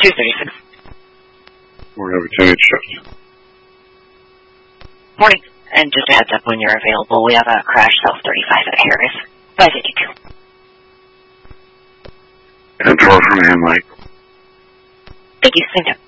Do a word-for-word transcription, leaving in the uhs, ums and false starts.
two thirty-six. We're going to have a ten eight shift. Morning. And just a heads up when you're available, we have a crash South thirty-five at Harris. five fifty-two. And draw from hand, Mike. Thank you. Same time.